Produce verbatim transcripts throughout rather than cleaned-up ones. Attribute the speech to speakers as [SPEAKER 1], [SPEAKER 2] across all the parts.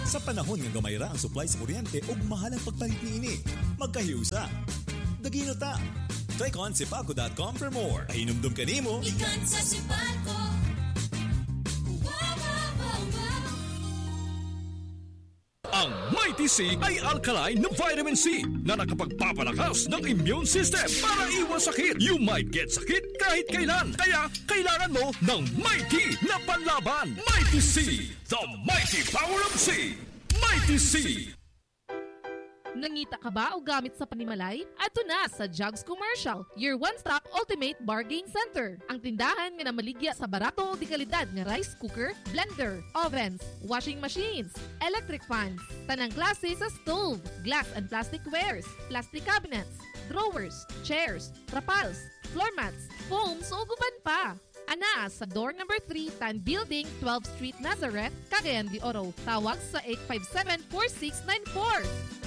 [SPEAKER 1] Sa panahon nga gamay ra ang supply sa kuryente ug mahal ang pagpalit niini, magkahiusa. Dagino ta. Click on sipaco dot com for more. Pahinumdum ka nimo.
[SPEAKER 2] Ikan sa Sipaco.
[SPEAKER 3] Ang Mighty C ay alkaline na vitamin C na nakapagpapalakas ng immune system para iwas sakit. You might get sakit kahit kailan. Kaya kailangan mo ng Mighty na panlaban. Mighty C, the mighty power of C. Mighty C.
[SPEAKER 4] Nangita ka ba o gamit sa panimalay? Ato na sa Jugs Commercial, your one-stop ultimate bargain center. Ang tindahan nga namaligya sa barato o di kalidad nga rice cooker, blender, ovens, washing machines, electric fans, tanang klase sa stove, glass and plastic wares, plastic cabinets, drawers, chairs, trapals, floor mats, foams o guban pa. Ana sa door number three, Tan Building, twelfth Street, Nazareth, Cagayan de Oro. Tawag sa eight five seven, four six nine four.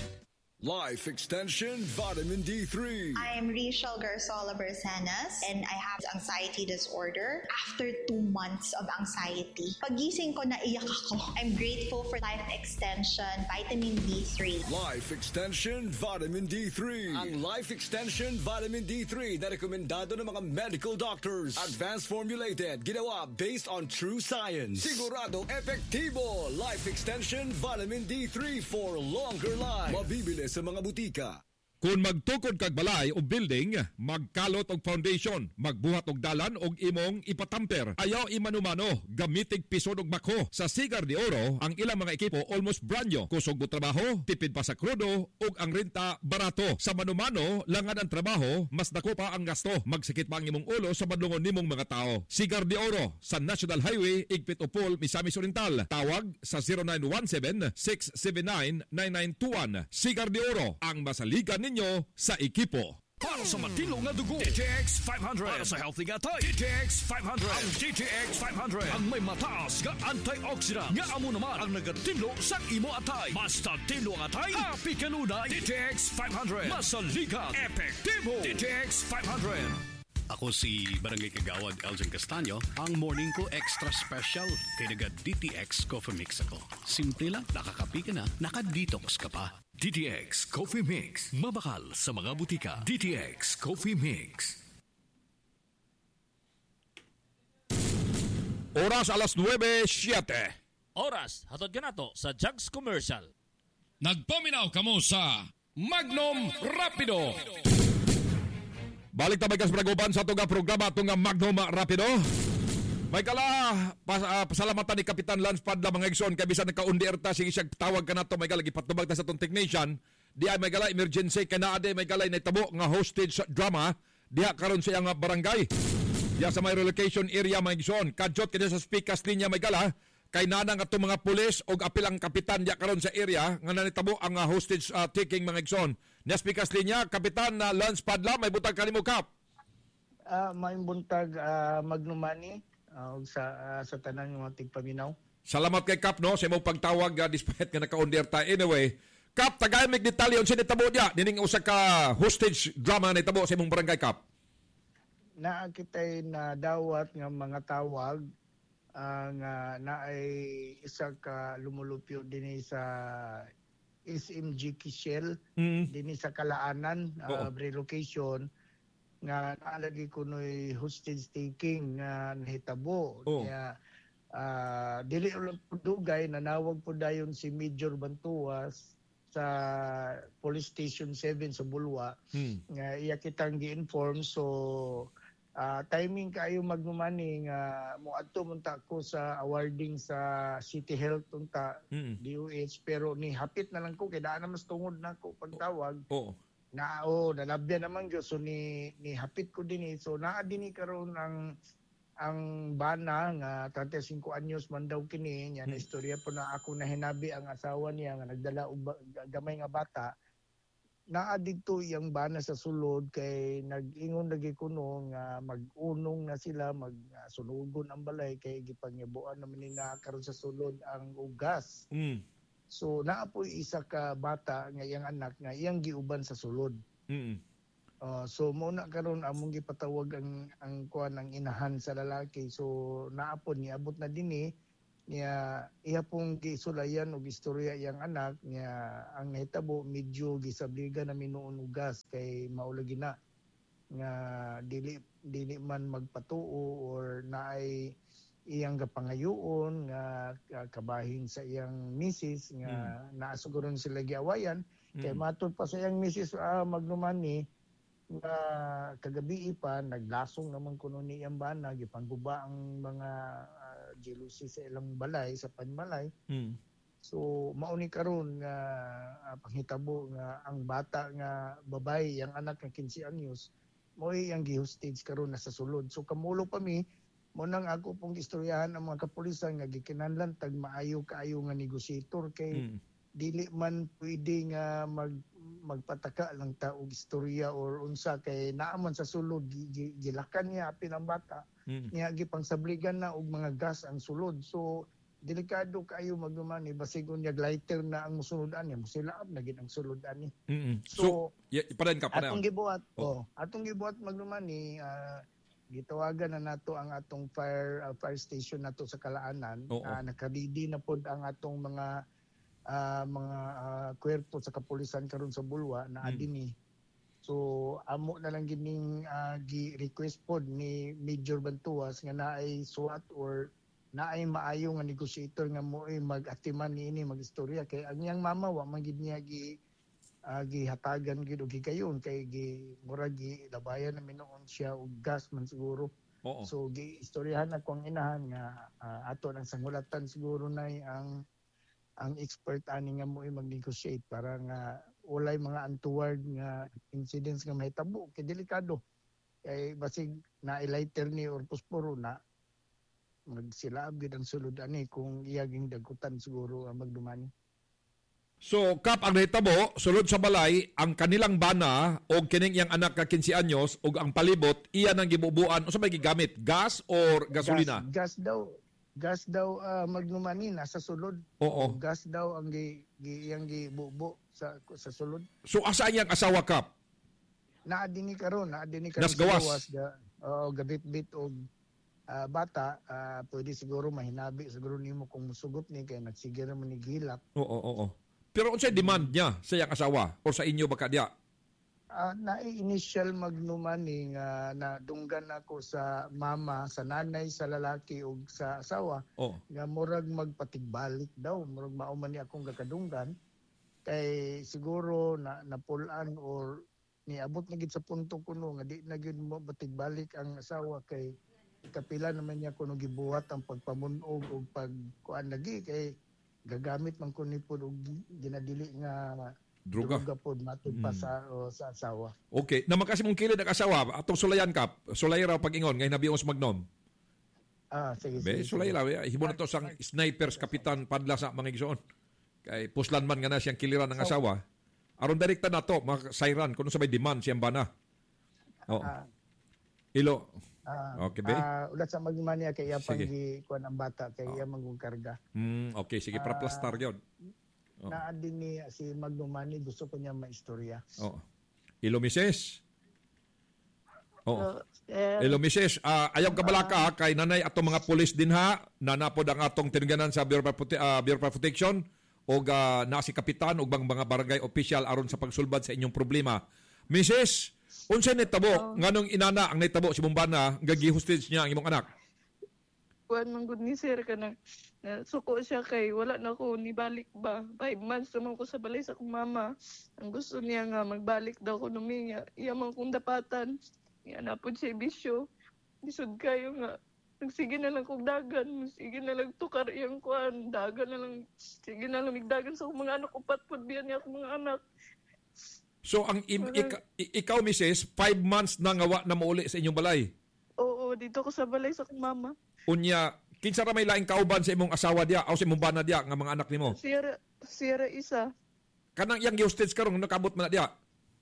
[SPEAKER 5] Life Extension Vitamin D three.
[SPEAKER 6] I'm Rachel Garzola Bersanas and I have anxiety disorder. After two months of anxiety, pagising ko naiyak ako. I'm grateful for Life Extension Vitamin D three.
[SPEAKER 5] Life Extension Vitamin D three. Ang Life Extension Vitamin D three na rekomendado ng mga medical doctors. Advanced formulated, ginawa based on true science. Sigurado epektibo. Life Extension Vitamin D three for longer life. Mabibili sa mga butika.
[SPEAKER 3] Kung magtukod kag balay o building, magkalot og foundation, magbuhat og dalan og imong ipatamper. Ayaw imanumano, gamitig pisod og bako. Sa Sigar de Oro, ang ilang mga ekipo almost brand new. Kusog mo trabaho, tipid pa sa krudo, ug ang renta barato. Sa manumano, langan ang trabaho, mas dako pa ang gasto. Magsikit pa ang imong ulo sa madlungon nimong mga tao. Sigar de Oro, sa National Highway, Igpit Upol, Misamis Oriental. Tawag sa zero nine one seven, six seven nine, nine nine two one. Sigar de Oro, ang masaligan ninyo sa ekipo. Para sa matino nga dugo, D T X five hundred. Para sa healthy nga tayo, D T X five hundred. Ang D T X five hundred ang may mataas nga antioxidant nga amo naman ang nagatilo sa imo atay. Basta tilo ang atay, happy kanunay. D T X five hundred. Masaligan, epektibo. D T X five hundred.
[SPEAKER 7] Ako si Barangay Kagawad Elgin Castaño, ang morning ko extra special kay naga D T X Coffee Mix ako. Simple lang, nakakapi ka na, naka-detox ka pa.
[SPEAKER 3] D T X Coffee Mix, mabakal sa mga butika. D T X Coffee Mix. Oras alas nueve siyete.
[SPEAKER 8] Oras, hatod ka na to sa Jugs Commercial.
[SPEAKER 9] Nagpaminaw kamo sa Magnum Rapido.
[SPEAKER 3] Balik ta may kasbraguban sa tunga programa tunga Magnum Rapido. May kala pas, uh, pasalamatan ni Kapitan Lance Padla mga igsoon kay bisan nagka-undi erta sige siya tawag ka nato may kala gipatubag ta sa tong technician. Di ay may kala emergency kana ade may kala nahitabo nga hostage drama diha karon sa iyang barangay. Diha sa may relocation area mga igsoon. Kadjot kini sa speakers linya may kala kay nanang atong mga pulis og apil ang kapitan diha karon sa area nga nanitabo ang uh, hostage uh, taking mga igsoon. Na speakers linya Kapitan uh, Lance Padla may butag kanimo kap.
[SPEAKER 10] Ah uh, may buntag uh, magnumani uh, sa uh, sa tanang mga tigpaminaw.
[SPEAKER 3] Salamat kay Kap no sa imong pagtawag uh, despite nga naka-underta. Anyway, Kap tagay mig detalye unsa nitabo diya dining usa ka hostage drama na nitabo sa imong barangay Kap.
[SPEAKER 10] Naa kitay na dawat nga mga tawag uh, nga naay isa ka lumulupyo dinhi sa S M G Kishel mm. dinhi sa Kalaanan uh, relocation nga naalagi kunoy hostage taking nga nahitabo kaya uh, dili ulang dugay nanawag po dayon si Major Bantuas sa Police Station seven sa Bulwa hmm. nga iya kitang gi-inform so uh, timing kayo magmumani nga moadto munta ko sa awarding sa City Health unta hmm. D O H pero ni hapit na lang ko kay daan na mas tungod na ko pagtawag oh. na oh nalabyan naman gyud so ni ni hapit ko dinhi so naa dinhi karon ang ang bana nga thirty-five anyos man daw kini nya na istorya po na ako na hinabi ang asawa niya nga nagdala og gamay nga bata naa didto iyang bana sa sulod kay nag-ingon lagi kuno nga mag-unong na sila magsunugon ang balay kay gipangyabuan naman ni na karon sa sulod ang ugas. Mm. So naa po isa ka bata nga iyang anak nga iyang giuban sa sulod. Mm. Uh, so mo na karon among gipatawag ang ang kuan ang inahan sa lalaki. So naa po niabot na dinhi niya iya pong giisulayan og istorya iyang anak niya ang nahitabo medyo gisabligan na minuon og gas kay maulagi na nga dili dili man magpatuo or naay iyang gapangayoon nga kabahin sa iyang misis nga mm. naasuguron sila giawayan mm. kay matud pa sa iyang misis uh, magnumani nga kagabi pa naglasong naman kuno ni iyang bana gipangguba ang mga uh, jealousy sa ilang balay sa panmalay mm. so mauni karon nga uh, panghitabo nga ang bata nga babay yang anak nga fifteen anyos mo iyang gi-hostage karon na sa sulod so kamulo pa mi mo nang ako pong istoryahan ang mga kapulisan nga gikinahanglan tag maayo kaayo nga negotiator kay mm. dili man pwede nga mag magpataka lang ta og istorya or unsa kay naaman sa sulod gilakan niya apil ang bata mm. niya gipangsabligan na og mga gas ang sulod so delikado kaayo magdumani basig unya lighter na ang musunod ani musilaab na gid ang sulod ani
[SPEAKER 3] mm-hmm.
[SPEAKER 10] so,
[SPEAKER 3] so yeah, ipadan ka pa
[SPEAKER 10] atong gibuhat oh. oh atong gibuhat magdumani uh, gitawagan na nato ang atong fire uh, fire station nato sa Kalaanan oh, oh. Uh, nakadidi na pod ang atong mga uh, mga uh, kwerpo sa kapulisan karon sa Bulwa na mm. adini so amo na lang gining uh, gi-request pod ni Major Bantuas nga naay SWAT or naay maayo nga negotiator nga mo'y mag-atiman niini mag-istorya kay ang iyang mama wa man gid niya gi uh, gihatagan gid og gigayon kay gi murag gi labayan na minuon siya og gas man siguro. Oo. So gi-istoryahan ako ang inahan nga uh, ato nang sangulatan siguro nay ang ang expert ani nga mo'y mag-negotiate para nga walay mga untoward nga incidents nga mahitabo kay delikado kay basig na lighter ni or posporo na magsilaab gid ang sulod ani kung iyaging dagutan siguro ang magdumani.
[SPEAKER 3] So kap ang nahitabo sulod sa balay ang kanilang bana o kining iyang anak ka fifteen anyos ug ang palibot iya nang gibubuan unsa may gigamit gas or gasolina?
[SPEAKER 10] Gas, gas daw gas daw uh, magdumani nasa sulod.
[SPEAKER 3] Oo.
[SPEAKER 10] Gas daw ang gi, gi iyang gibubo sa sa sulod.
[SPEAKER 3] So asa iyang asawa kap?
[SPEAKER 10] Naa dinhi karon, naa dinhi karon
[SPEAKER 3] sa gawas.
[SPEAKER 10] ga oh, gabit-bit og Uh, bata, uh, pwede siguro mahinabi siguro nimo kung musugot ni kay nagsige ra man ni gilak.
[SPEAKER 3] Oo, oo, oo. Pero unsay demand niya sa iyang asawa o sa inyo baka diya?
[SPEAKER 10] Uh, na initial magnuman ni nga na dunggan ako sa mama, sa nanay, sa lalaki ug sa asawa.
[SPEAKER 3] Oh.
[SPEAKER 10] Nga murag magpatigbalik daw, murag mao man ni akong gakadunggan kay siguro na napulan or niabot na gid sa punto kuno nga di na gyud mo batigbalik ang asawa kay kapila naman niya kuno gibuhat ang pagpamunog o pagkuan lagi kay gagamit man kuno pod og ginadili nga
[SPEAKER 3] droga
[SPEAKER 10] pod matud pa sa o, sa asawa.
[SPEAKER 3] Okay, naman kasi mong kilid ang asawa atong sulayan kap. Sulay raw pag-ingon ngay nabiong sa Magnom.
[SPEAKER 10] Ah, sige.
[SPEAKER 3] Be, sulay raw ya. Himo na to sang snipers kapitan padla sa mga igsoon. Kay puslan man nga na siyang kiliran ng asawa. Aron direkta na to mga siren kuno sabay demand siyang bana. Oh.
[SPEAKER 10] Ah,
[SPEAKER 3] Ilo.
[SPEAKER 10] Uh,
[SPEAKER 3] okay, be?
[SPEAKER 10] Uh, ulat sa magmania kay iya pang gikuan ang bata kay iya oh. magkarga.
[SPEAKER 3] Mm, okay, sige, para plastar uh, 'yon.
[SPEAKER 10] Oh. Na din ni si Magnomani gusto ko niya maistorya.
[SPEAKER 3] Oo. Oh. Ilo misis. Oo. Oh. Ilo misis, uh, ayaw ka balaka uh, kay nanay atong mga pulis din ha, nanapod ang atong tinganan sa Bureau of uh, Bureau of Protection og uh, na si kapitan ug bang mga barangay official aron sa pagsulbad sa inyong problema. Missus Unsa nitabo oh. nganong inana ang nitabo si Bumbana nga gi-hostage niya ang imong anak?
[SPEAKER 11] Kuan man gud ni sir kana suko siya kay wala na ko ni balik ba. Five months naman ko sa balay sa akong mama. Ang gusto niya nga magbalik daw ko numi nga iya man kong dapatan. Iya na pud siya bisyo. Lisod kayo nga nagsige na lang kog dagan, sige na lang tukar iyang kuan, dagan na lang, sige na lang migdagan sa akong mga anak, upat pud biyan niya akong mga anak.
[SPEAKER 3] So ang im, ika, ikaw missus five months na ngawa na mauli sa inyong balay?
[SPEAKER 11] Oo, dito ko sa balay sa akong mama.
[SPEAKER 3] Unya, kinsa ra may laing kauban sa imong asawa diya o sa imong bana diya nga mga anak nimo?
[SPEAKER 11] Sira, sira isa.
[SPEAKER 3] Kanang yang gi-hostage karon nakabot man na diya?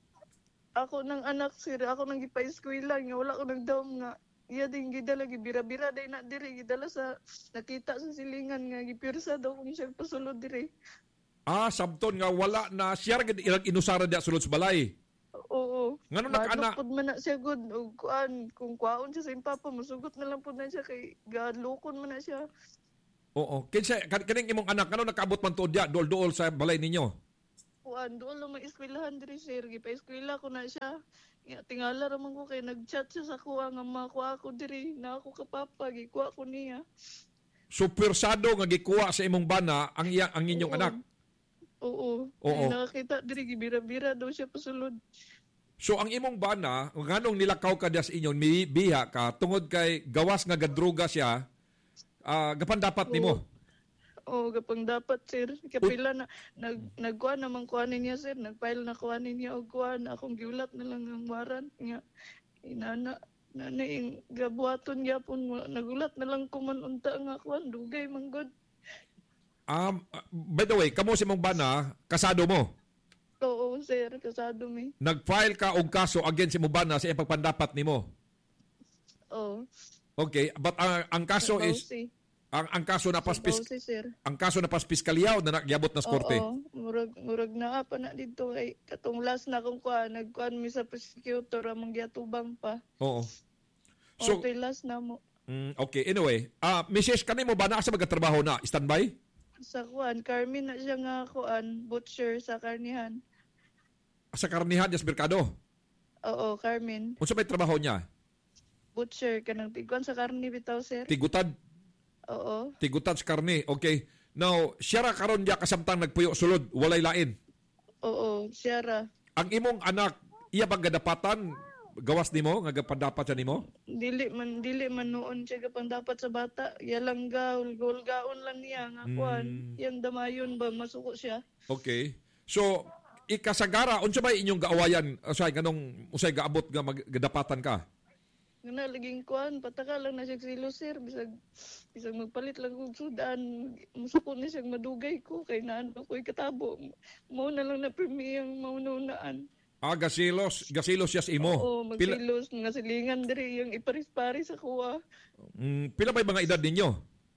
[SPEAKER 11] Ako nang anak sira, ako nang gipa-eskwela nga wala ko nagdawom nga. Iya din gidala gibira-bira day na diri gidala sa nakita sa silingan nga gipirsa daw kung siya pasulod diri.
[SPEAKER 3] Ah, sabton nga wala na siya gid ilang inusara diya sulod sa balay.
[SPEAKER 11] Oo.
[SPEAKER 3] Ngano nakaana?
[SPEAKER 11] Pud man na siya gud og kuan kung kwaon siya sa impapa musugot na lang pud na siya kay gadlukon man na siya.
[SPEAKER 3] Oo. Kinsa kan kaning imong anak ano nakaabot man tuod diya duol-duol sa balay ninyo?
[SPEAKER 11] Kuan doon lang may eskwelahan diri sir, gipa-eskwela ko na siya. Ya tingala ra man ko kay nag-chat siya sa kuha nga makuha ko diri na ako kapapa gikuha ko niya.
[SPEAKER 3] So pwersado nga gikuha sa imong bana ang iya ang inyong
[SPEAKER 11] Oo.
[SPEAKER 3] anak.
[SPEAKER 11] Oo.
[SPEAKER 3] Oo.
[SPEAKER 11] Ay, nakakita diri gibira-bira daw siya pasulod.
[SPEAKER 3] So ang imong bana nganong nilakaw ka diya sa inyo mi biha ka tungod kay gawas nga gadruga siya uh, gapan dapat nimo.
[SPEAKER 11] Oo, gapang dapat sir. Kapila na nag nagkuha naman kuhanin niya sir, nagfile na kuhanin niya og kuha na akong giulat na lang ang warrant nga inana na yung gabuhaton gyapon nagulat na lang ko man unta nga kuan dugay man god.
[SPEAKER 3] Um by the way, kamo si imong bana kasado mo?
[SPEAKER 11] Oo sir, kasado mi.
[SPEAKER 3] Nag-file ka og kaso against si imong bana sa iyang pagpandapat nimo.
[SPEAKER 11] Oo.
[SPEAKER 3] Okay, but uh, ang kaso
[SPEAKER 11] Sa
[SPEAKER 3] is
[SPEAKER 11] Bausi.
[SPEAKER 3] ang ang kaso na paspis
[SPEAKER 11] Sa Bausi, sir.
[SPEAKER 3] ang kaso na paspiskalyaw na nagyabot na sa korte.
[SPEAKER 11] Oo, murag murag na pa na dito kay katong last na kong kuha nagkuan mi sa prosecutor among giatubang pa.
[SPEAKER 3] Oo.
[SPEAKER 11] So,
[SPEAKER 3] So,
[SPEAKER 11] okay, last na mo.
[SPEAKER 3] mm, okay, anyway, ah uh, Missus kanimo ba naa sa magatrabaho na standby?
[SPEAKER 11] Sa kuan, Carmen na siya nga kuan, butcher sa karnihan.
[SPEAKER 3] Sa karnihan sa merkado.
[SPEAKER 11] Oo, Carmen.
[SPEAKER 3] Unsa may trabaho niya?
[SPEAKER 11] Butcher kanang tiguan sa karni bitaw sir.
[SPEAKER 3] Tigutad.
[SPEAKER 11] Oo.
[SPEAKER 3] Tigutad sa karne. Okay. Now, siya ra karon diya kasamtang nagpuyo sulod, walay lain.
[SPEAKER 11] Oo, siya ra.
[SPEAKER 3] Ang imong anak, iya bang gadapatan gawas nimo nga gapandapat sa nimo?
[SPEAKER 11] Dili man dili man noon siya gapang dapat sa bata. Ya lang gaul, gaon lang niya nga kuan.
[SPEAKER 3] Mm.
[SPEAKER 11] Yang damayon ba masuko siya.
[SPEAKER 3] Okay. So, ikasagara unsa ba inyong gaawayan usay kanong usay gaabot nga magdapatan ka?
[SPEAKER 11] Nga laging kuan, pataka lang na siya silo sir. Bisag, bisag magpalit lang kong sudan. Musuko na siyang madugay ko. Kay naan pa ko'y katabo. Mao na lang na premi ang maununaan.
[SPEAKER 3] Ah, gasilos. Gasilos siya sa imo.
[SPEAKER 11] Oo,
[SPEAKER 3] Pila,
[SPEAKER 11] magsilos. Nga silingan diri yung iparis-paris sa kuha.
[SPEAKER 3] mm, pila ba yung mga edad ninyo?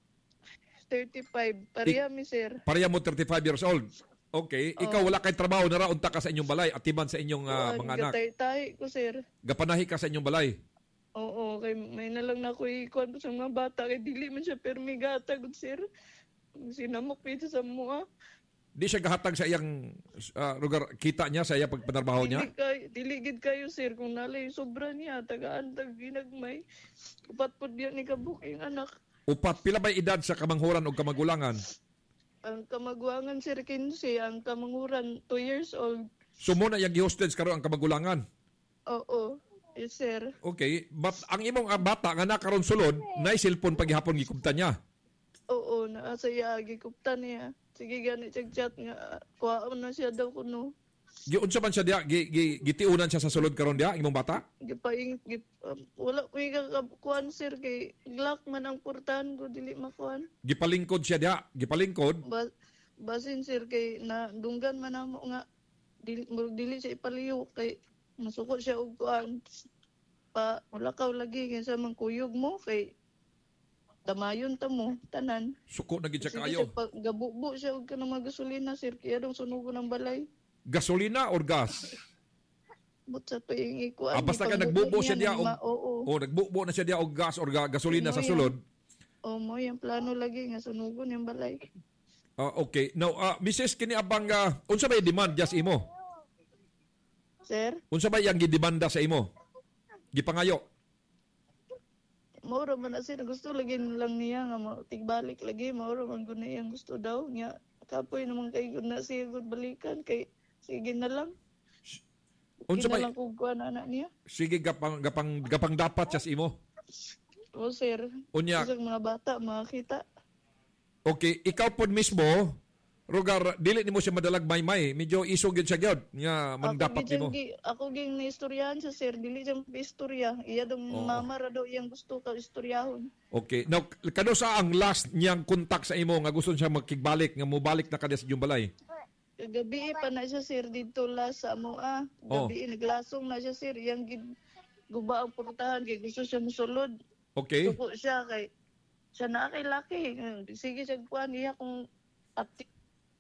[SPEAKER 11] thirty-five. Pareha mi sir.
[SPEAKER 3] Pareha mo thirty-five years old. Okay.
[SPEAKER 11] Oo.
[SPEAKER 3] Ikaw wala kay trabaho na ra unta ka sa inyong balay. Atiman sa inyong ah, mga anak.
[SPEAKER 11] Gatay-tay ko sir.
[SPEAKER 3] Gapanahi ka sa inyong balay.
[SPEAKER 11] Oo, kay may na lang na ko ikuan sa mga bata. Kay dili man siya permi gatag sir. Sinamok dito sa mua.
[SPEAKER 3] Di siya gahatag sa iyang ah, lugar kita niya sa iyang pagpatrabaho niya?
[SPEAKER 11] Dili kay dili gid kayo sir kung nalay sobra niya tagaan tag ginagmay. Upat pod diyan ni kabuking anak.
[SPEAKER 3] Upat pila ba edad sa kamanghuran o kamagulangan?
[SPEAKER 11] Ang kamaguangan sir quince, ang kamanguran two years old.
[SPEAKER 3] So mo na yung gi-hostage karon ang kamagulangan?
[SPEAKER 11] Oo. Yes sir.
[SPEAKER 3] Okay, but ang imong ah, bata nga nakaron sulod, na cellphone pagihapon gikubta niya.
[SPEAKER 11] Oo, naa sa iya gikuptan niya. Sige gani chat nga kuha na siya daw kuno.
[SPEAKER 3] Giunsa man siya diya gi, gi, gitiunan siya sa sulod karon diya imong bata?
[SPEAKER 11] Gipaing gip, um, wala ko nga kuan sir kay glock man ang portahan ko dili makuan.
[SPEAKER 3] Gipalingkod siya diya, gipalingkod.
[SPEAKER 11] Ba, basin sir kay na dunggan man namo nga dili, dili siya ipaliyo kay masuko siya og kuan pa wala ka lagi kay sa man kuyog mo kay damayon ta mo tanan.
[SPEAKER 3] Suko na gid siya
[SPEAKER 11] Sige
[SPEAKER 3] kayo.
[SPEAKER 11] siya, pag gabubo siya og kanang mga gasolina sir kaya daw sunugon ang balay.
[SPEAKER 3] Gasolina or gas?
[SPEAKER 11] But sa tuing ikuan.
[SPEAKER 3] Ah, basta ka nagbubo siya diya og
[SPEAKER 11] Oo.
[SPEAKER 3] o nagbubo na siya diya og gas or ga, gasolina
[SPEAKER 11] Mo
[SPEAKER 3] sa
[SPEAKER 11] yan.
[SPEAKER 3] sulod.
[SPEAKER 11] O mo yung plano lagi nga sunugon yung balay.
[SPEAKER 3] Ah, okay. Now, uh, Missus kini abang uh, unsa ba yung demand just imo?
[SPEAKER 11] Sir,
[SPEAKER 3] Unsa ba yang gidemanda sa imo? Gipangayo.
[SPEAKER 11] mauro man na sir gusto lagi lang niya nga mo tigbalik lagi mauro man gud na iyang gusto daw nya kapoy naman kay gud na siya gud balikan kay sige na lang.
[SPEAKER 3] Unsa
[SPEAKER 11] Sige
[SPEAKER 3] ba
[SPEAKER 11] na lang kung kuha na anak niya.
[SPEAKER 3] sige gapang gapang gapang dapat just imo.
[SPEAKER 11] O sir,
[SPEAKER 3] Unya.
[SPEAKER 11] isang mga bata makakita.
[SPEAKER 3] Okay, ikaw pod mismo Rogar, dili nimo siya madalag may-may. Medyo isog yun siya gyud nga man dapat
[SPEAKER 11] Ako
[SPEAKER 3] nimo.
[SPEAKER 11] gi ako ging naistoryahan sa sir, dili jang istorya. Iya dong
[SPEAKER 3] Oo.
[SPEAKER 11] mama ra daw iyang gusto ka istoryahon.
[SPEAKER 3] Okay. Now, kano sa ang last niyang kontak sa imo nga gusto siya magkigbalik nga mobalik na kada sa iyong balay?
[SPEAKER 11] Gabi pa na siya sir dito la sa amoa.
[SPEAKER 3] Oh.
[SPEAKER 11] Gabi naglasong na siya sir, iyang gid guba ang portahan kay gusto siya mosulod.
[SPEAKER 3] Okay.
[SPEAKER 11] Suko siya kay siya na kay laki. Sige siya kuan iya kung active.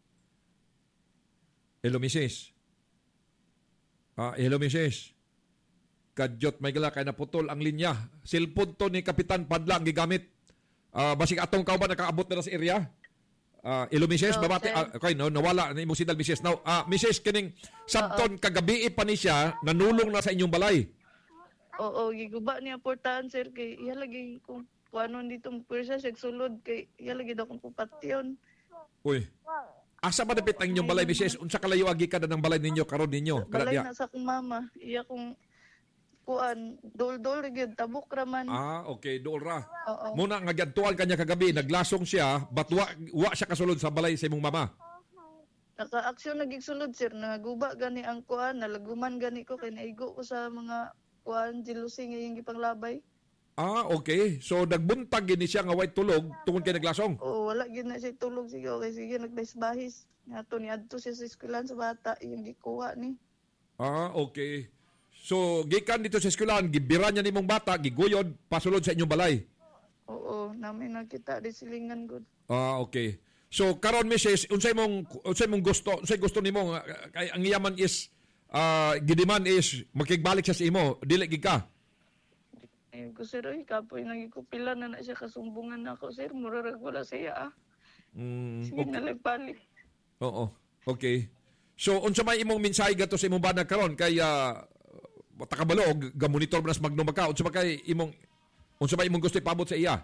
[SPEAKER 3] Hello, Missus Ah, hello, Missus Kadyot, may gala kay naputol ang linya. Cellphone to ni Kapitan Padlang gigamit. Uh, basig atong kauban nakaabot na sa area. Uh, Ilo Mises,
[SPEAKER 11] No,
[SPEAKER 3] babati.
[SPEAKER 11] sir.
[SPEAKER 3] Uh, okay, no, nawala na imong sinal Mises. Now, uh, Mises, kining sabton kagabi pa ni siya, nanulong na sa inyong balay.
[SPEAKER 11] Oo, giguba niya portahan sir kay iya lagi kung kuano dito pwersa siya sulod kay iya lagi daw kung pupatyon.
[SPEAKER 3] Uy. Asa ba dapit ang inyong balay, Mises? Unsa kalayo agi ka na ng balay ninyo karon ninyo?
[SPEAKER 11] Balay na sa akong mama. Iya kung kuan dol-dol gyud tabok raman.
[SPEAKER 3] Ah, okay, dool ra.
[SPEAKER 11] Oo.
[SPEAKER 3] Muna nga gadtuan kanya kagabi, naglasong siya, but wa, wa siya kasulod sa balay sa imong mama.
[SPEAKER 11] Naka-aksyon nagigsulod sir, naguba gani ang kuan, nalaguman gani ko kay naigo ko sa mga kuan jealousy nga yung gipanglabay.
[SPEAKER 3] Ah, okay. So nagbuntag gini siya nga way tulog tungod kay naglasong.
[SPEAKER 11] Oo, wala gyud na siya tulog sige okay sige nagbahis-bahis. Ngato ni adto siya sa eskwelahan sa bata yung gikuha ni.
[SPEAKER 3] Ah, okay. So gikan dito sa eskwelahan, gibira niya nimong bata, giguyod pasulod sa inyong balay.
[SPEAKER 11] Oo, namin nakita di silingan gud.
[SPEAKER 3] Ah, okay. So karon Missus, unsay mong unsay mong gusto, unsay gusto nimo nga, kay ang iyaman is uh, gidiman is makigbalik siya sa imo, dili gid ka.
[SPEAKER 11] Eh, ko sir, ay, kapoy nagikupilan na na siya kasumbungan na ako, sir. Murarag wala siya, ah.
[SPEAKER 3] Mm,
[SPEAKER 11] Sige
[SPEAKER 3] okay.
[SPEAKER 11] na nagbalik.
[SPEAKER 3] Oo, okay. So, unsa may imong mensahe gato sa imong banag karon kay uh, takabalo, ga-monitor mo na sa Magnum ka, unsa ba kay imong, unsa ba imong gusto ipabot sa iya?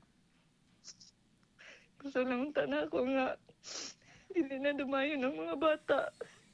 [SPEAKER 11] Gusto lang tana ko nga, hindi na dumayo ng mga bata.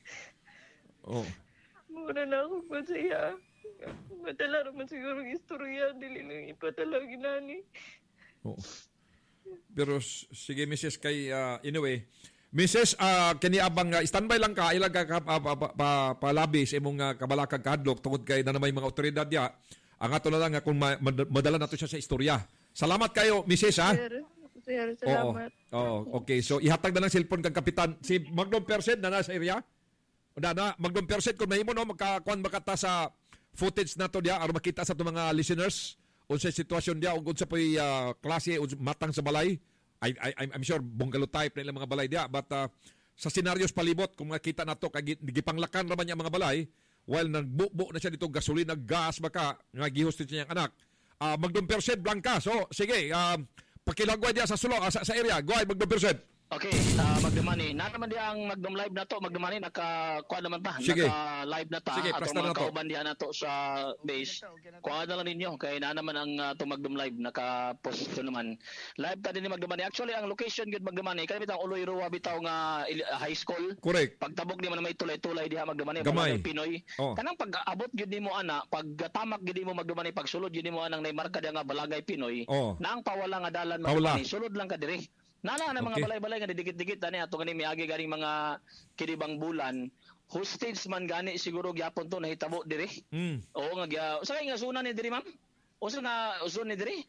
[SPEAKER 3] Oh.
[SPEAKER 11] Mura na ako pa sa iya. Matala naman siguro ang istorya, dili lang ipatala ginani.
[SPEAKER 3] Oo. Pero sige Missus kay uh, anyway, Missus uh, kani abang uh, standby lang ka ilag ka pa, pa, pa, pa labi sa imong uh, kabalakag kadlok tungod kay na may mga otoridad ya. Ang ato na lang nga kung ma- madala nato siya sa istorya. Salamat kayo Missus ha.
[SPEAKER 11] Sir, sir, salamat.
[SPEAKER 3] Oo. Oo, okay. So ihatag na lang cellphone kang kapitan si Magnum Percent na nasa area. Na na Magnum Percent kung mahimo no magkakuan makata sa footage nato dia aron makita sa itong mga listeners unsay sitwasyon dia ug unsa poy uh, klase unsa matang sa balay. I, I I'm sure bungalow type na ilang mga balay dia but uh, sa scenarios palibot kung makita nato kay gipanglakan ra man niya mga balay while nagbubo na siya dito gasolina gas baka nga gihosted niya ang anak. Uh, Magnum Percent Blanca. So sige, uh, pakilagway dia sa sulo uh, sa, sa area. Go ahead Magnum Percent.
[SPEAKER 12] Okay, uh, Magdumani. Na naman diya ang Magdum Live na to. Magdumani, naka-kuha naman ta.
[SPEAKER 3] Sige.
[SPEAKER 12] Naka-live na ta.
[SPEAKER 3] Sige,
[SPEAKER 12] atong
[SPEAKER 3] presta na
[SPEAKER 12] mga
[SPEAKER 3] to.
[SPEAKER 12] kauban diya na to sa base. Kuha na lang ninyo. Kaya na naman ang uh, to Magdum Live. Naka-post to naman. Live ta din ni Magdumani. Actually, ang location yun Magdumani. Kaya bitang Uloy Ruwa bitaw nga uh, high school.
[SPEAKER 3] Correct.
[SPEAKER 12] Pagtabok di man may tulay-tulay diha Magdumani.
[SPEAKER 3] Gamay.
[SPEAKER 12] Balagay Pinoy.
[SPEAKER 3] Oh.
[SPEAKER 12] Kanang pag-abot yun mo ana, pag tamak yun mo Magdumani, pag sulod yun mo anang naimarka diya nga Balagay Pinoy.
[SPEAKER 3] Oh.
[SPEAKER 12] Na ang pawala nga dalan
[SPEAKER 3] Pawala.
[SPEAKER 12] Magdumani. Sulod lang ka diri. Nana na mga
[SPEAKER 3] Okay.
[SPEAKER 12] balay-balay nga didikit-dikit ani ato gani miagi ganing mga kinibang bulan. Hostage man gani siguro gyapon to nahitabo diri.
[SPEAKER 3] Mm.
[SPEAKER 12] Oo nga gya. Usa kay nga zona ni diri ma'am? Usa nga zone ni diri?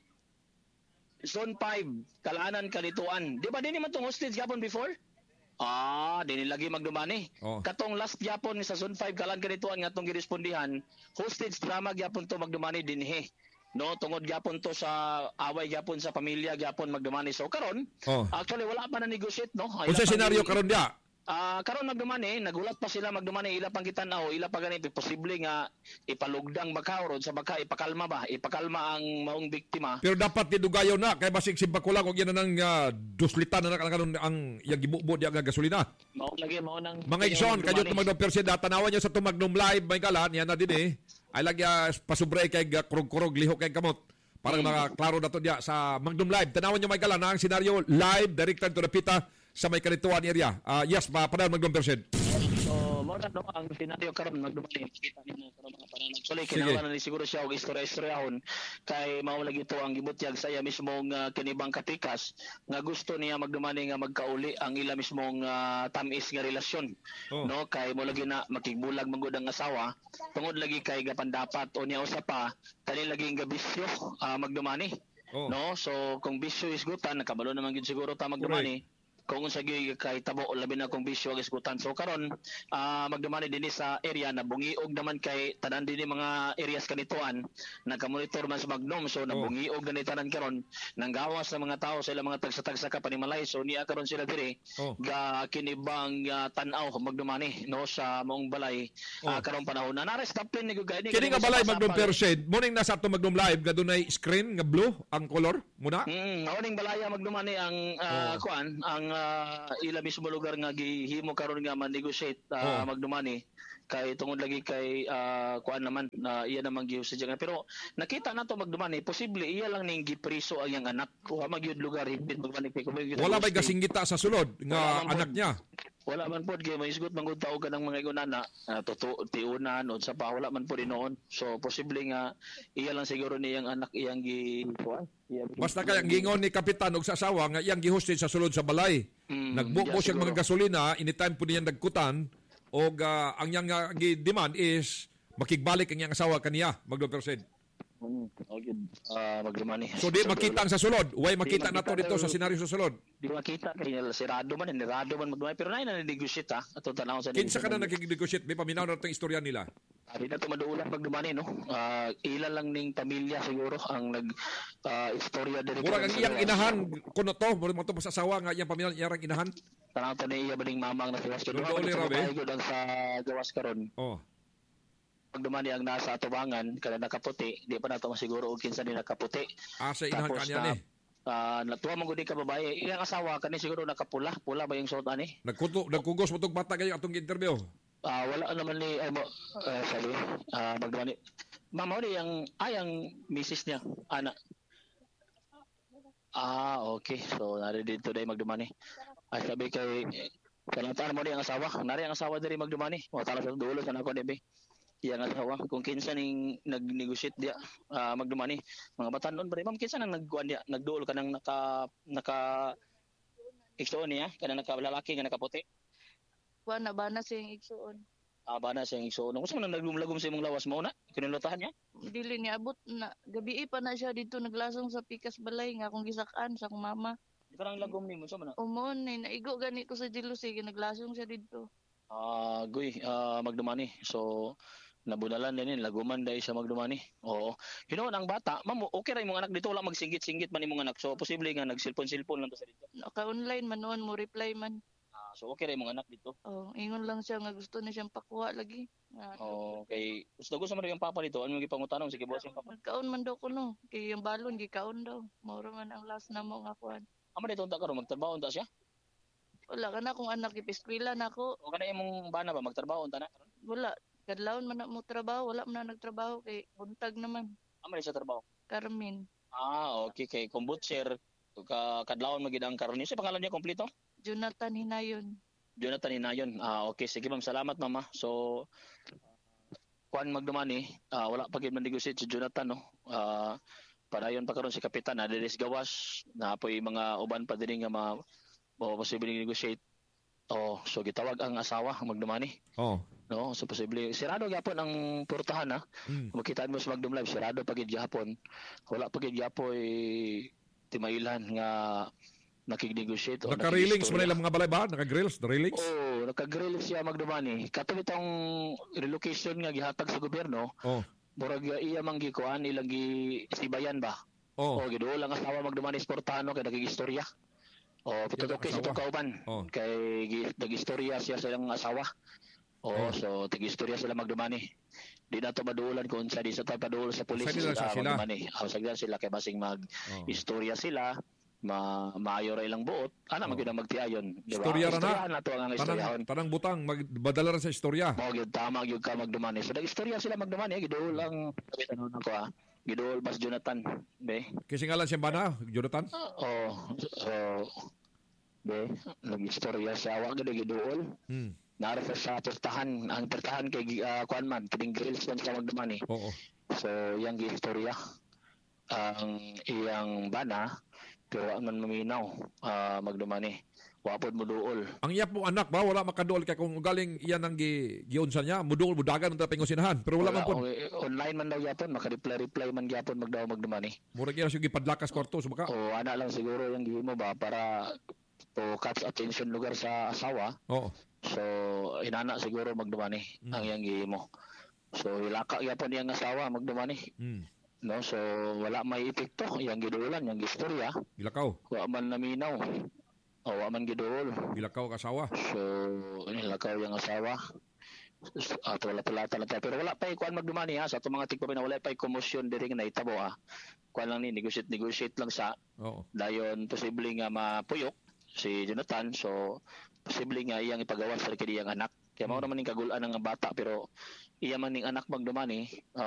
[SPEAKER 12] Zone five, Kalaanan, Kalituan. Di ba din man tong hostage gyapon before? Ah, dinhi lagi Magdumani.
[SPEAKER 3] Oh.
[SPEAKER 12] Katong last gyapon ni sa Zone five Kalaanan, Kalituan nga tong girespondihan, hostage drama gyapon to Magdumani dinhi. No, tungod gyapon to sa away gyapon sa pamilya gyapon Magdumani. So karon,
[SPEAKER 3] Oh.
[SPEAKER 12] actually wala pa na negotiate no.
[SPEAKER 3] Unsa senaryo karon dia?
[SPEAKER 12] Ah, karon Magdumani, nagulat pa sila Magdumani ila pang kitanaw, ila pa gani posible nga ipalugdang bakaw sa baka ipakalma ba, ipakalma ang maong biktima.
[SPEAKER 3] Pero dapat didugayon na kay basig simba ko lang og yan nang uh, duslitan na kanon ang yang gibubo dia nga gasolina.
[SPEAKER 12] Mao lagi mao nang
[SPEAKER 3] Mga igsoon kadyo to Magnum Percent tanawan niyo sa to Magnum Live may kalan yan na din eh. Ay lagi uh, pasubre kay uh, kurog-kurog lihok kay kamot. Para mm. mga klaro na to dia sa Magnum Live. Tanawan niyo may kalan na ang senaryo live directed to the pita sa may Kalituan area. Uh, yes, pa padal Magnum Percent.
[SPEAKER 12] So, mo na no ang senaryo karon Magdumani kita nimo karon mga panahon. Actually
[SPEAKER 3] Sige.
[SPEAKER 12] kinahanglan ni siguro siya og istorya-istoryahon kay mao lagi to ang gibutyag sa iya mismong uh, kinibang katikas nga gusto niya Magdumani nga magkauli ang ila mismong uh, tamis nga relasyon.
[SPEAKER 3] Oh.
[SPEAKER 12] No kay mo lagi na makigbulag mangud ang asawa tungod lagi kay gapandapat o niya usa pa kani lagi nga bisyo uh, Magdumani.
[SPEAKER 3] Oh.
[SPEAKER 12] No so kung bisyo is gutan nakabalo naman gid siguro ta Magdumani. kung sa gyud kay tabo labi na kung bisyo gisgutan. So karon uh, magdumani dinhi sa area na bungiog naman kay tanan dinhi mga areas kanituan nagka-monitor man sa Magnom, so nabungiog na ni tanan karon nanggawas sa mga tao sa ilang mga tagsa-tagsa ka panimalay, so niya karon sila diri oh. ga kinibang uh, tan-aw magdumani no sa maong balay oh. uh, karong panahon na na-stop ni gyud gani
[SPEAKER 3] kini nga balay Magnom Perched morning na sa ato Magnom live ga dunay screen nga blue ang color muna
[SPEAKER 12] mm morning balaya magdumani ang uh, oh. kuan ang uh, ila mismo lugar nga gihimo karon nga man-negotiate uh, oh. magdumani kay tungod lagi kay uh, kuan naman na uh, iya namang giusadya pero nakita nato magdumani posible iya lang ning gipriso ang iyang anak kuha magyud lugar hipit magdumani kay
[SPEAKER 3] wala bay gasinggita sa sulod nga anak niya
[SPEAKER 12] wala man pod kay maisgot mangud taog kanang mga igunana uh, tuto tiunan od sa pa wala man pod inoon so posible nga iya lang siguro niyang anak iyang gi kuan
[SPEAKER 3] basta kay ang gingon ni kapitan og sa asawa nga iyang gihosted sa sulod sa balay mm, nagbuko siya mga gasolina anytime po niya nagkutan og uh, ang iyang uh, demand is makigbalik ang iyang asawa kaniya Magdom Perched
[SPEAKER 12] Mm, okay. Uh, magdumani.
[SPEAKER 3] So di makita ang sa sulod. Way makita nato dito sa senaryo sa sulod.
[SPEAKER 12] Di makita kay sirado man, nirado man magdumani pero nay na negotiate ha. Ato tanaw sa
[SPEAKER 3] kinsa ka na nagnegotiate, may paminaw na tong istorya nila.
[SPEAKER 12] Abi na to maduulan magdumani no. Uh, ila lang ning pamilya siguro ang nag uh, istorya diri.
[SPEAKER 3] Murag ang iyang inahan kuno to, murag mo to sa asawa nga iyang pamilya iyang inahan.
[SPEAKER 12] Tanaw to ni iya bading mamang na siwas
[SPEAKER 3] karon. Dole ra be.
[SPEAKER 12] Sa gawas karon.
[SPEAKER 3] Oh.
[SPEAKER 12] Pagdumani ang nasa atubangan kada nakaputi di pa nato masiguro og kinsa ni nakaputi
[SPEAKER 3] ah sa inahan kanya ni
[SPEAKER 12] ah uh, natuwa man gud ka babae iyang asawa kani siguro nakapula pula ba yung suot ani
[SPEAKER 3] nagkuto nagkugos mo tong bata kayo atong interview
[SPEAKER 12] ah uh, wala naman ni ay mo uh, sabi ah uh, magdumani mama ni yang ayang misis niya ana ah okay so nari dito day magdumani ay sabi kay kalantan mo ni ang asawa nari ang asawa diri magdumani mo tala sa dulo sa nako ni iya nga asawa kung kinsa ning nag-negotiate dia uh, magdumani mga batanon ba ma'am kinsa nang nagkuan dia nagduol ka nang naka naka igsoon niya kanang nakalalaki nga nakaputi
[SPEAKER 11] wa na bana siyang igsoon
[SPEAKER 12] ah bana siyang igsoon kung saan naglumlagom sa imong lawas mo na kinulutahan niya
[SPEAKER 11] dili ni abot na gabi pa na siya dito naglasong sa pikas balay nga akong gisakan sa akong mama
[SPEAKER 12] karang lagom nimo sa man
[SPEAKER 11] umon ni naigo gani ko sa jealousy naglasong siya dito
[SPEAKER 12] ah uh, guy uh, magdumani so nabunalan din laguman dai sa magdumani. Oo. Hinuon ang bata, mamo okay ra imong anak dito wala magsinggit-singgit man imong anak. So posible nga nagsilpon-silpon lang to sa dito.
[SPEAKER 11] Naka-online man noon mo reply man.
[SPEAKER 12] Ah, so okay ra imong anak dito.
[SPEAKER 11] Oh, ingon lang siya nga gusto na siyang pakuha lagi.
[SPEAKER 12] Ah, oh, okay. Gusto gusto man yung papa dito. Ano gi pangutanon sige boss yung papa.
[SPEAKER 11] Kaon man daw ko no. Kay yung balon gi kaon daw. Mao man ang last na mo nga kuan.
[SPEAKER 12] Amo dito unta karon magtrabaho unta siya?
[SPEAKER 11] Wala kana kung anak ipiskwela nako.
[SPEAKER 12] O kana imong bana ba magtrabaho unta na karon?
[SPEAKER 11] Wala. Kadlawon man na mo trabaho, wala man na nagtrabaho kay buntag naman.
[SPEAKER 12] Amo sa trabaho?
[SPEAKER 11] Carmen.
[SPEAKER 12] Ah, okay kay kumbutser ka kadlawon magid ang karon. Sa pangalan niya kompleto?
[SPEAKER 11] Jonathan Hinayon.
[SPEAKER 12] Jonathan Hinayon. Ah, okay sige ma'am, salamat mama. So kuan magdumani, ah, wala pa gid man negotiate si Jonathan no. Ah, padayon pa karon si kapitan na diris gawas na apoy mga uban pa diri nga ma o posible negotiate. Oh, so gitawag ang asawa magdumani.
[SPEAKER 3] Oh.
[SPEAKER 12] No, so posible sirado gyapon ang portahan ha. Mm. Makita mo sa Magdum Live sirado pagid gyapon. Wala pagid gyapoy timailan nga nakig-negotiate o
[SPEAKER 3] naka-railings man ilang mga balay ba? Naka-grills, the railings?
[SPEAKER 12] Oh, naka-grills siya magdumani. Kato itong relocation nga gihatag sa gobyerno. Oh. Murag iya man gikuan ilang gi sibayan ba? Oh, oh giduol ang asawa magdumani sa portahan no kay nagigistorya. Oh, pitutok kay sa kauban. Oh. Kay nagistorya siya sa ilang asawa. Oh, oh, so tig-istorya sila magdumani. Di na to maduulan kung sa di sa tayo paduol sa pulis sila magdumani. Oh, sagdan sila kay basing mag-istorya sila, ma maayo ra ilang buot. Ana oh. Magina magtiayon, di ba?
[SPEAKER 3] Istorya ra na.
[SPEAKER 12] Na to ang istoryahon.
[SPEAKER 3] Tanang butang magbadala ra sa istorya.
[SPEAKER 12] Mo gyud tama gyud ka magdumani. So nag-istorya sila magdumani, giduol ang kapitan ko ah. Giduol bas Jonathan, be.
[SPEAKER 3] Kasi ngalan siya bana, Jonathan?
[SPEAKER 12] Oh, so be, nag-istorya siya wa gyud giduol. Hmm. Nara sa portahan ang portahan kay uh, kuan man kining grills man sa magdumani. Oo. So yang giistorya ang iyang bana pero man maminaw uh, magdumani. Wapod mo duol.
[SPEAKER 3] Ang iya po anak ba wala makaduol kay kung galing iyan ang gi giunsa niya muduol mudagan unta pingosinahan pero wala, wala man po.
[SPEAKER 12] Online man daw yapon maka-reply reply man gyapon magdaw magdumani.
[SPEAKER 3] Murag iya sige padlakas kwarto so baka.
[SPEAKER 12] Oh ana lang siguro yang gihimo ba para to catch attention lugar sa asawa.
[SPEAKER 3] Oo.
[SPEAKER 12] So inana siguro magdumani mm. ang iyang gihimo. So ilaka gyapon iyang asawa magdumani.
[SPEAKER 3] Mm.
[SPEAKER 12] No, so wala may epekto iyang gidulan, iyang istorya.
[SPEAKER 3] Ilakaw.
[SPEAKER 12] Wa man naminaw. O wa man gidul.
[SPEAKER 3] Ilakaw ka asawa.
[SPEAKER 12] So ilakaw iyang asawa. At wala pala talaga. Pero wala pa ikuan magdumani ha. Sa itong mga tigpapin na wala pa komosyon diri nga naitabo ha. Kuan lang ni, negotiate, negotiate lang sa.
[SPEAKER 3] Oo.
[SPEAKER 12] Dayon, posible nga mapuyok si Jonathan. So, posible nga iyang ipagawas sa kini iyang anak. Kaya mao naman ning kagulan ng bata. Pero iya man ning anak magdumani, uh,